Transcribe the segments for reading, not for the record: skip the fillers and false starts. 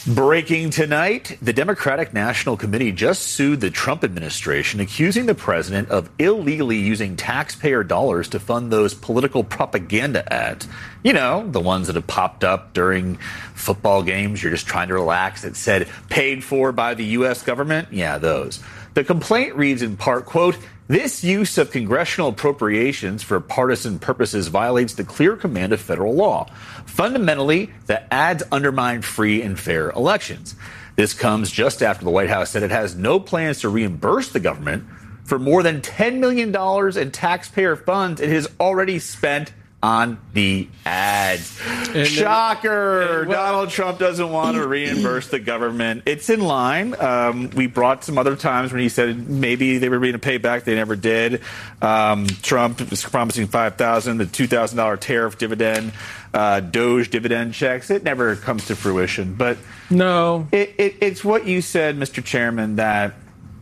Breaking tonight, the Democratic National Committee just sued the Trump administration, accusing the president of illegally using taxpayer dollars to fund those political propaganda ads. You know, the ones that have popped up during football games. You're just trying to relax. It said paid for by the U.S. government. Yeah, those. The complaint reads in part, quote, "This use of congressional appropriations for partisan purposes violates the clear command of federal law. Fundamentally, the ads undermine free and fair elections." This comes just after the White House said it has no plans to reimburse the government for more than $10 million in taxpayer funds it has already spent on the ads. Shocker! Donald Trump doesn't want to reimburse the government. It's in line. We brought some other times when he said maybe they were going to pay back. They never did. Trump was promising $5,000, the $2,000 tariff dividend, Doge dividend checks. It never comes to fruition. But no, it's what you said, Mr. Chairman, that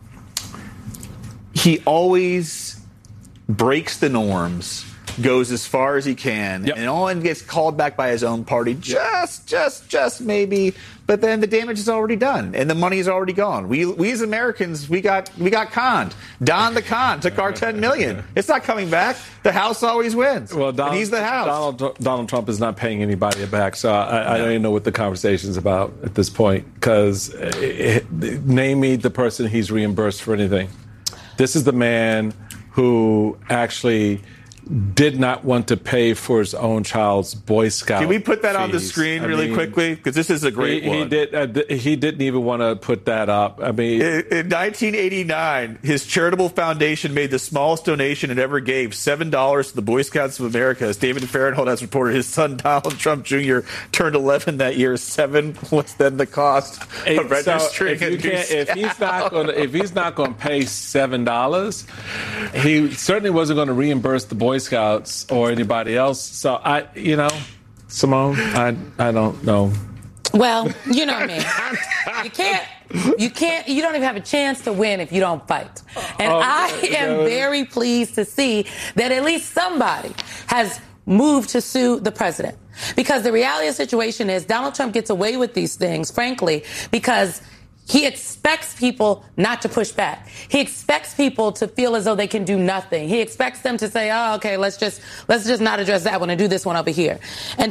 he always breaks the norms, goes as far as he can, and only gets called back by his own party, just maybe. But then the damage is already done, and the money is already gone. We as Americans, we got conned. Don the con took our $10 million. It's not coming back. The House always wins. Well, and he's the House. Donald Trump is not paying anybody back, so I don't even know what the conversation's about at this point. Because name me the person he's reimbursed for anything. This is the man who actually did not want to pay for his own child's Boy Scout Can we put that fees. on the screen really quickly? Because this is a great one. He didn't even want to put that up. I mean, in 1989, his charitable foundation made the smallest donation it ever gave, $7 to the Boy Scouts of America. As David Fahrenthold has reported, his son Donald Trump Jr. turned 11 that year. 7 was then the cost of registering. If he's not going to pay $7, he certainly wasn't going to reimburse the Boy Scouts or anybody else. So Simone, I don't know. Well, you know me. You don't even have a chance to win if you don't fight. And I am very pleased to see that at least somebody has moved to sue the president. Because the reality of the situation is Donald Trump gets away with these things, frankly, because he expects people not to push back. He expects people to feel as though they can do nothing. He expects them to say, oh, okay, let's just not address that one and do this one over here. And